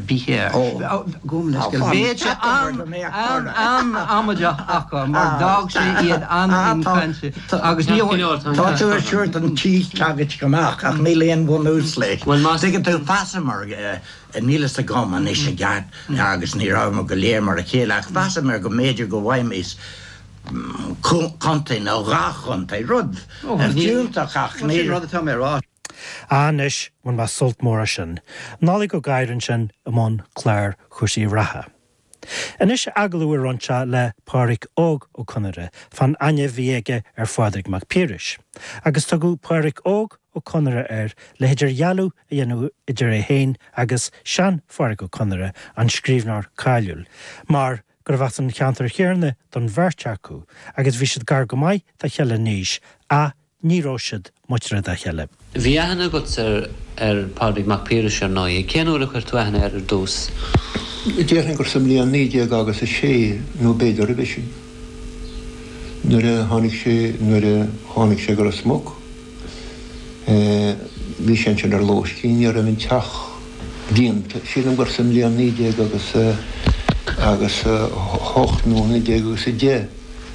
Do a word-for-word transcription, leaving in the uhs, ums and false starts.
bihé gomnas go béte am am am amaja acha mar dag sé iad an fanse agus ní tá tú siúrt an tí tagad goach ach ní léon bhn úsle dig tú fasamar nílas a gom an is sé gart agus ní ra go léir mar a chéach fasamar go méidir go bhhaimís contain á rachon tá rud dúntaach ní rud tá mé rá Anis mun ma sult móra sin, nálig go gairin sin amon Claire chusi ratha. Anis agalú roncha le Páric Óg ó Conire fan Anya Viege ar Fádraig Mac Píris. Agus tugu Páric Óg ó Conire ar le hidir jalu a dhéanú idir é héin agus Sean Páric ó Conire an scríbnar Cáiliúil. Mar gur bhatan cheantar chéarne don bhirteachú agus bhí siad gar go maiid tá cheile níos a ní róisiid muire a cheile. Bhí ahanana go ar ar Pádraig Mac Píris ar náí, céanúla chuir tú ahanana ar dús? Déirn gur sam líon nídéag agus a sé nó béidir a bhisi. Nuair a tháinig sé nuair a tháinig sé gur a smóg. Bhí sé sin ar lós cín ar a bhín teach díonta. Sílam gur sam líon nídéag agus agus hocht nó nídéag agus a dé.